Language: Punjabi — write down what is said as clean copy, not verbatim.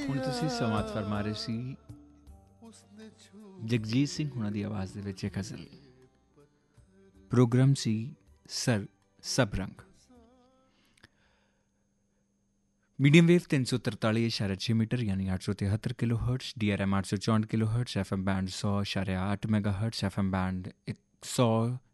ਹੁਣ ਤੁਸੀਂ ਸਮਾਤ ਫਰਮਾ ਰਹੇ ਸੀ ਜਗਜੀਤ ਸਿੰਘ ਹੁਣਾਂ ਦੀ ਆਵਾਜ਼ ਦੇ ਵਿੱਚ ਇਹ ਗਜ਼ਲ। ਪ੍ਰੋਗਰਾਮ ਸੀ ਸਭ ਰੰਗ। ਮੀਡੀਅਮ ਵੇਵ 343.6 ਮੀਟਰ ਯਾਨੀ 873 kilo hertz, DRM 864 kilo hertz, FM band 100.8 mega hertz, FM band 100